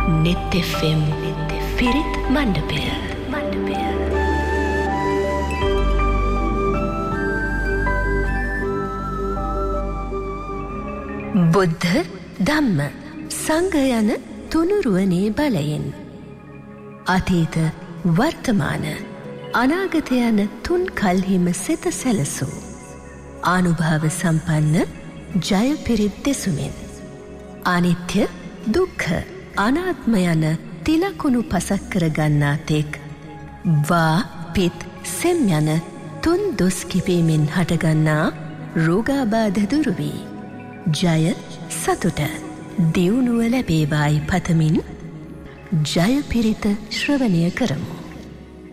Net FM පිරිත් මණ්ඩපය. බුද්ධ ධම්ම සංඝ යන තුනුරුවනේ බලයෙන් අතීත වර්තමාන අනාගත යන තුන් කල්හිම සිත සැලසූ ආනුභාව සම්පන්න ජය පිරිත් දෙසුමින් අනිත්‍ය දුක්ඛ අනාත්ම යන තිලකුණු පසක් කර ගන්නා තෙක් වා පිත් සෙම් යන තුන් දොස් කිපීමෙන් හටගන්නා රෝගාබාධ දුරු වී ජය සතුට දියුණුව ලැබේවායි පතමින් ජය පිරිත ශ්‍රවණය කරමු.